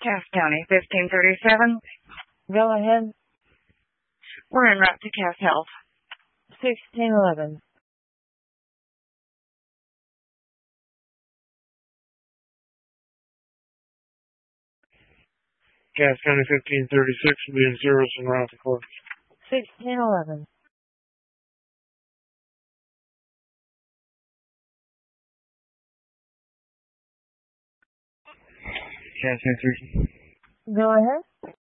Cass County, 1537. Go ahead. We're en route to Cass Health. 1611. Cass County 1536 will be in service en route to court. 1611. Cass County 3. Go ahead.